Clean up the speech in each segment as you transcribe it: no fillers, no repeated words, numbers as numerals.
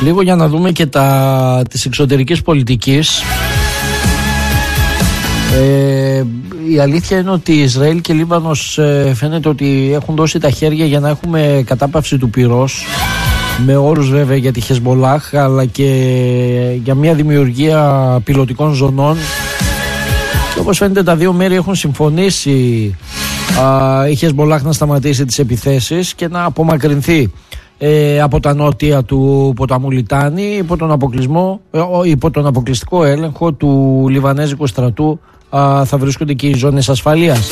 Λίγο για να δούμε και της εξωτερικής πολιτικής. Η αλήθεια είναι ότι Ισραήλ και Λίβανος φαίνεται ότι έχουν δώσει τα χέρια για να έχουμε κατάπαυση του πυρός, με όρους βέβαια για τη Χεσμολάχ, αλλά και για μια δημιουργία πιλωτικών ζωνών. Και όπως φαίνεται τα δύο μέρη έχουν συμφωνήσει η Χεσμολάχ να σταματήσει τις επιθέσεις και να απομακρυνθεί από τα νότια του ποταμού Λιτάνη υπό τον αποκλειστικό έλεγχο του Λιβανέζικου στρατού. Θα βρίσκονται και οι ζώνες ασφαλείας.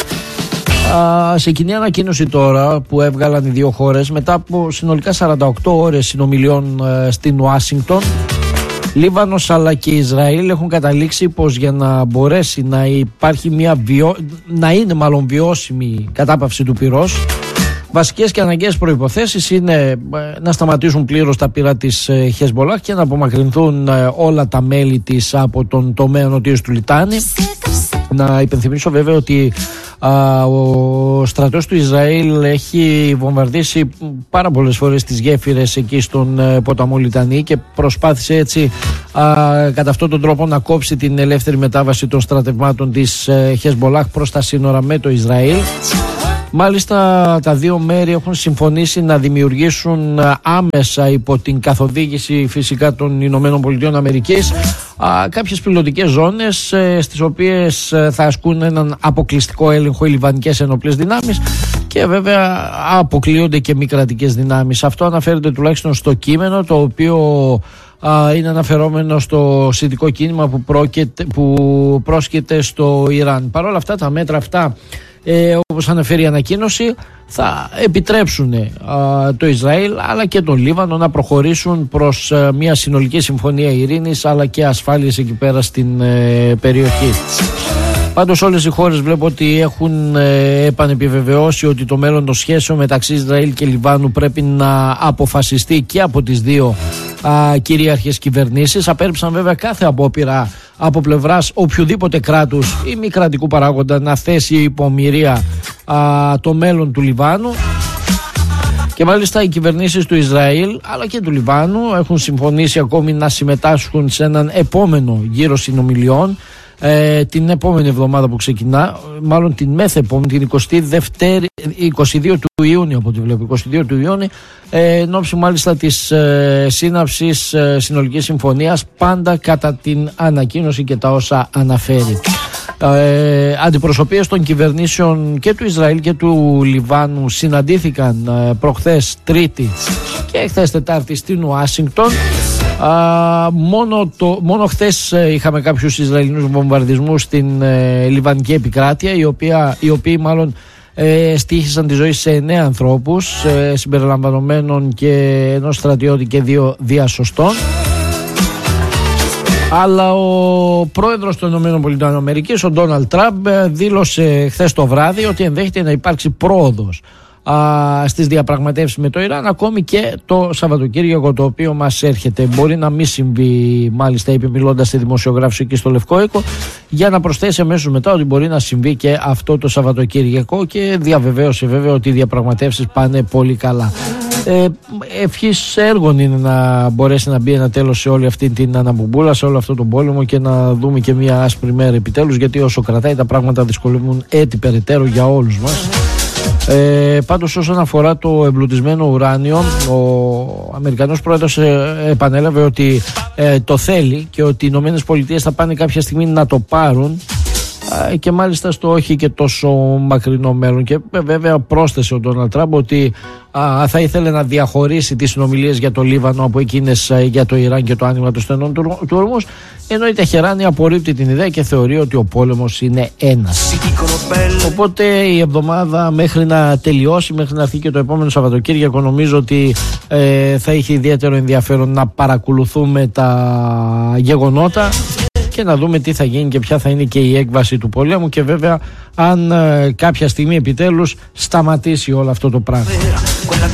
Σε κοινή ανακοίνωση τώρα που έβγαλαν οι δύο χώρες μετά από συνολικά 48 ώρες συνομιλιών στην Ουάσιγκτον, Λίβανος αλλά και Ισραήλ έχουν καταλήξει πως για να μπορέσει να υπάρχει να είναι μάλλον βιώσιμη κατάπαυση του πυρός, βασικές και αναγκαίες προϋποθέσεις είναι να σταματήσουν πλήρως τα πύρα της Χεσμολάχ και να απομακρυνθούν όλα τα μέλη της από τον τομέα νοτίως του Λιτάνη. Να υπενθυμίσω βέβαια ότι ο στρατός του Ισραήλ έχει βομβαρδίσει πάρα πολλές φορές τις γέφυρες εκεί στον ποταμό Λιτανή και προσπάθησε έτσι κατά αυτόν τον τρόπο να κόψει την ελεύθερη μετάβαση των στρατευμάτων της Χεσμολάχ προς τα σύνορα με το Ισραήλ. Μάλιστα τα δύο μέρη έχουν συμφωνήσει να δημιουργήσουν άμεσα υπό την καθοδήγηση φυσικά των Ηνωμένων Πολιτειών Αμερικής κάποιες πιλωτικές ζώνες στις οποίες θα ασκούν έναν αποκλειστικό έλεγχο οι λιβανικές ενόπλες δυνάμεις και βέβαια αποκλείονται και μη κρατικές δυνάμεις. Αυτό αναφέρεται τουλάχιστον στο κείμενο, το οποίο είναι αναφερόμενο στο σιητικό κίνημα που πρόσκειται στο Ιράν. Παρ' όλα αυτά τα μέτρα αυτά, όπως αναφέρει η ανακοίνωση, θα επιτρέψουν το Ισραήλ αλλά και τον Λίβανο να προχωρήσουν προς μια συνολική συμφωνία ειρήνης αλλά και ασφάλειας εκεί πέρα στην περιοχή. Πάντως όλες οι χώρες βλέπω ότι έχουν επανεπιβεβαιώσει ότι το μέλλον των σχέσεων μεταξύ Ισραήλ και Λιβάνου πρέπει να αποφασιστεί και από τις δύο κυρίαρχες κυβερνήσεις. Απέρριψαν βέβαια κάθε απόπειρα από πλευράς οποιοδήποτε κράτους ή μη κρατικού παράγοντα να θέσει υπό ομοιρία το μέλλον του Λιβάνου. Και μάλιστα οι κυβερνήσεις του Ισραήλ αλλά και του Λιβάνου έχουν συμφωνήσει ακόμη να συμμετάσχουν σε έναν επόμενο γύρο συνομιλιών την επόμενη εβδομάδα που ξεκινά, μάλλον την μεθεπόμενη, την 22 του Ιούνιου από ό,τι βλέπω, 22 του Ιούνιου, εν ώψη μάλιστα της σύναψης συνολικής συμφωνίας, πάντα κατά την ανακοίνωση και τα όσα αναφέρει. Αντιπροσωπείες των κυβερνήσεων και του Ισραήλ και του Λιβάνου συναντήθηκαν προχθές Τρίτη και χθες Τετάρτη στην Ουάσιγκτον. Μόνο χθες είχαμε κάποιους Ισραηλινούς βομβαρδισμούς στην Λιβανική επικράτεια, οι οποίοι μάλλον στοίχησαν τη ζωή σε 9 ανθρώπους, συμπεριλαμβανομένων και ενός στρατιώτη και 2 διασωστών. Αλλά ο πρόεδρος των ΗΠΑ, ο Ντόναλντ Τραμπ, δήλωσε χθες το βράδυ ότι ενδέχεται να υπάρξει πρόοδος στις διαπραγματεύσεις με το Ιράν ακόμη και το Σαββατοκύριακο το οποίο μας έρχεται. Μπορεί να μην συμβεί, μάλιστα είπε μιλώντας στη δημοσιογράφηση εκεί στο Λευκό Οίκο, για να προσθέσει αμέσως μετά ότι μπορεί να συμβεί και αυτό το Σαββατοκύριακο, και διαβεβαίωσε βέβαια ότι οι διαπραγματεύσεις πάνε πολύ καλά. Ευχής έργων είναι να μπορέσει να μπει ένα τέλος σε όλη αυτή την αναμπομπούλα, σε όλο αυτό τον πόλεμο, και να δούμε και μια άσπρη μέρα επιτέλους, γιατί όσο κρατάει τα πράγματα δυσκολεύουν έτσι περαιτέρω για όλους μας. Πάντως όσον αφορά το εμπλουτισμένο ουράνιο, ο Αμερικανός πρόεδρος επανέλαβε ότι το θέλει και ότι οι Ηνωμένες Πολιτείες θα πάνε κάποια στιγμή να το πάρουν, και μάλιστα στο όχι και τόσο μακρινό μέλλον. Και βέβαια πρόσθεσε ο Ντόναλντ Τραμπ ότι θα ήθελε να διαχωρίσει τις συνομιλίες για το Λίβανο από εκείνες για το Ιράν και το άνοιγμα του στενών του Ορμούζ, ενώ η Τεχεράνη απορρίπτει την ιδέα και θεωρεί ότι ο πόλεμος είναι ένας. Οπότε η εβδομάδα μέχρι να τελειώσει, μέχρι να έρθει και το επόμενο Σαββατοκύριακο, νομίζω ότι θα έχει ιδιαίτερο ενδιαφέρον να παρακολουθούμε τα γεγονότα και να δούμε τι θα γίνει και ποια θα είναι και η έκβαση του πολέμου, και βέβαια αν κάποια στιγμή επιτέλους σταματήσει όλο αυτό το πράγμα.